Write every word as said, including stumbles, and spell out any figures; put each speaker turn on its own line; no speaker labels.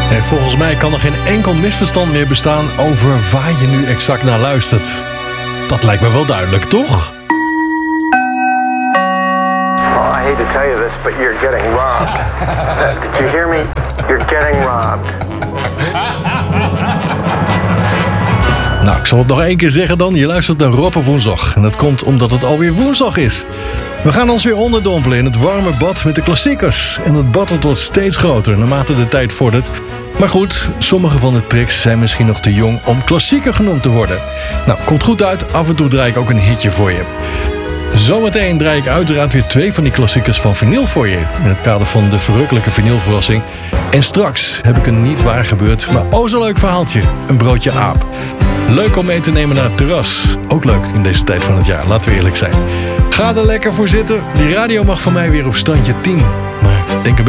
En volgens mij kan er geen enkel misverstand meer bestaan over waar je nu exact naar luistert. Dat lijkt me wel duidelijk, toch?
Well, I hate to tell you this, but you're getting robbed. Uh, did you hear me? You're getting robbed.
Nou, ik zal het nog één keer zeggen dan. Je luistert naar Rob op woensdag. En dat komt omdat het alweer woensdag is. We gaan ons weer onderdompelen in het warme bad met de klassiekers. En het bad wordt steeds groter naarmate de tijd vordert. Maar goed, sommige van de tracks zijn misschien nog te jong om klassieker genoemd te worden. Nou, komt goed uit. Af en toe draai ik ook een hitje voor je. Zometeen draai ik uiteraard weer twee van die klassiekers van vinyl voor je. In het kader van de verrukkelijke vinylverrassing. En straks heb ik een niet waar gebeurd, maar o zo leuk verhaaltje. Een broodje aap. Leuk om mee te nemen naar het terras. Ook leuk in deze tijd van het jaar, laten we eerlijk zijn. Ga er lekker voor zitten. Die radio mag van mij weer op standje tien. Maar denk een beetje